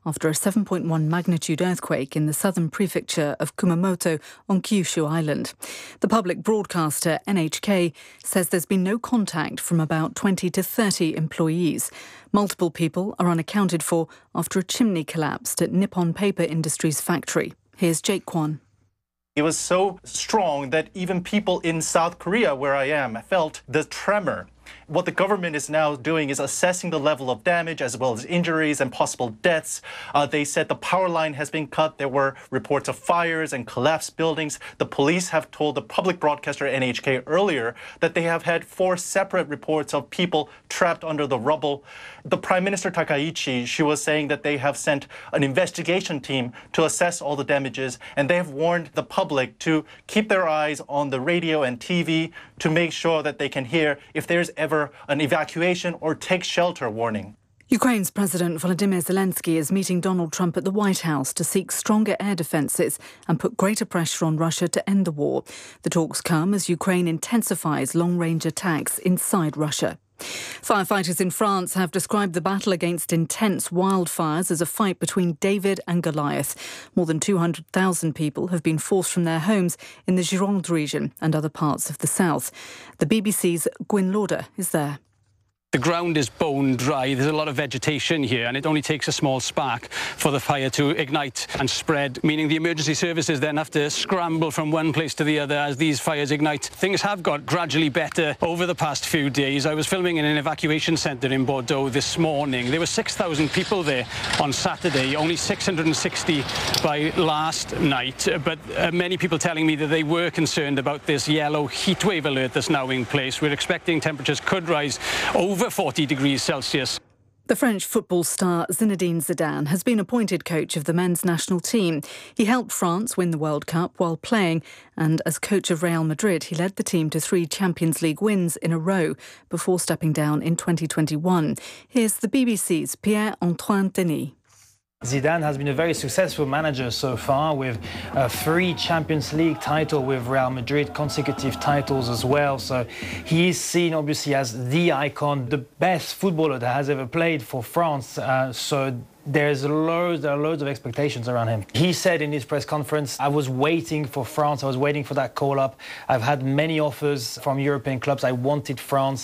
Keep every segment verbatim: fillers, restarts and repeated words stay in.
after a seven point one magnitude earthquake in the southern prefecture of Kumamoto on Kyushu Island. The public broadcaster N H K says there's been no contact from about twenty to thirty employees. Multiple people are unaccounted for after a chimney collapsed at Nippon Paper Industries factory. Here's Jake Kwan. It was so strong that even people in South Korea, where I am, felt the tremor. What the government is now doing is assessing the level of damage as well as injuries and possible deaths. Uh, they said the power line has been cut. There were reports of fires and collapsed buildings. The police have told the public broadcaster N H K earlier that they have had four separate reports of people trapped under the rubble. The Prime Minister Takaichi, she was saying that they have sent an investigation team to assess all the damages, and they have warned the public to keep their eyes on the radio and T V to make sure that they can hear if there's ever an evacuation or take shelter warning. Ukraine's President Volodymyr Zelensky is meeting Donald Trump at the White House to seek stronger air defences and put greater pressure on Russia to end the war. The talks come as Ukraine intensifies long-range attacks inside Russia. Firefighters in France have described the battle against intense wildfires as a fight between David and Goliath. More than two hundred thousand people have been forced from their homes in the Gironde region and other parts of the south. The B B C's Gwyn Lauder is there. The ground is bone dry. There's a lot of vegetation here, and it only takes a small spark for the fire to ignite and spread, meaning the emergency services then have to scramble from one place to the other as these fires ignite. Things have got gradually better over the past few days. I was filming in an evacuation centre in Bordeaux this morning. There were six thousand people there on Saturday, only six hundred sixty by last night. But uh, many people telling me that they were concerned about this yellow heatwave alert that's now in place. We're expecting temperatures could rise over over forty degrees Celsius. The French football star Zinedine Zidane has been appointed coach of the men's national team. He helped France win the World Cup while playing, and as coach of Real Madrid, he led the team to three Champions League wins in a row before stepping down in twenty twenty-one. Here's the B B C's Pierre-Antoine Denis. Zidane has been a very successful manager so far, with uh, three Champions League titles with Real Madrid, consecutive titles as well. So he is seen obviously as the icon, the best footballer that has ever played for France. Uh, so there's loads, there are loads of expectations around him. He said in his press conference, I was waiting for France, I was waiting for that call-up. I've had many offers from European clubs, I wanted France.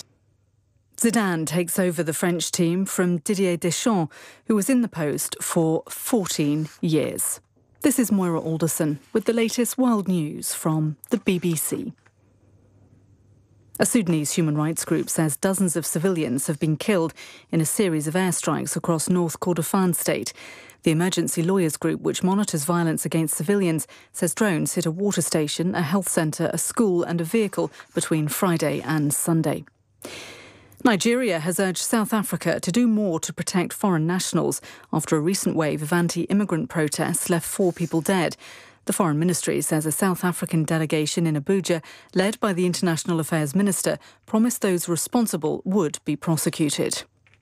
Zidane takes over the French team from Didier Deschamps, who was in the post for fourteen years. This is Moira Alderson with the latest world news from the B B C. A Sudanese human rights group says dozens of civilians have been killed in a series of airstrikes across North Kordofan state. The emergency lawyers group, which monitors violence against civilians, says drones hit a water station, a health centre, a school and a vehicle between Friday and Sunday. Nigeria has urged South Africa to do more to protect foreign nationals after a recent wave of anti-immigrant protests left four people dead. The Foreign Ministry says a South African delegation in Abuja, led by the International Affairs Minister, promised those responsible would be prosecuted.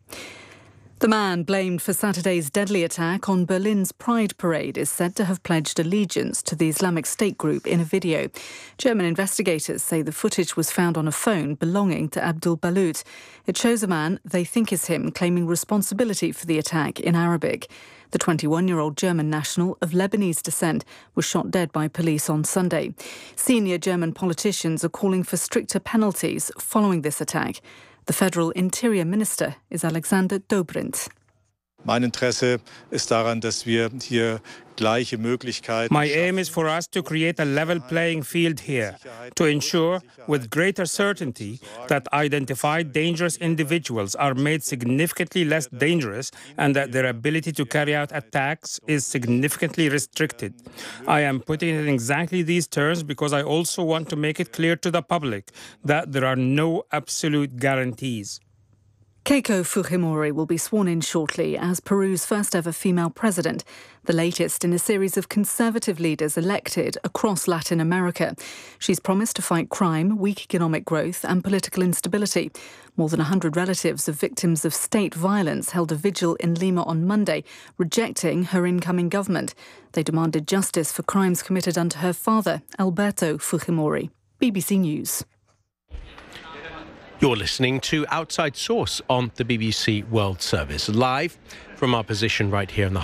The man blamed for Saturday's deadly attack on Berlin's Pride Parade is said to have pledged allegiance to the Islamic State group in a video. German investigators say the footage was found on a phone belonging to Abdul Balut. It shows a man they think is him claiming responsibility for the attack in Arabic. The twenty-one-year-old German national of Lebanese descent was shot dead by police on Sunday. Senior German politicians are calling for stricter penalties following this attack. The Federal Interior Minister is Alexander Dobrindt. Mein Interesse ist daran, dass wir hier gleiche Möglichkeiten. My aim is for us to create a level playing field here, to ensure with greater certainty that identified dangerous individuals are made significantly less dangerous and that their ability to carry out attacks is significantly restricted. I am putting it in exactly these terms because I also want to make it clear to the public that there are no absolute guarantees. Keiko Fujimori will be sworn in shortly as Peru's first ever female president, the latest in a series of conservative leaders elected across Latin America. She's promised to fight crime, weak economic growth and political instability. More than one hundred relatives of victims of state violence held a vigil in Lima on Monday, rejecting her incoming government. They demanded justice for crimes committed under her father, Alberto Fujimori. B B C News. You're listening to Outside Source on the B B C World Service, live from our position right here in the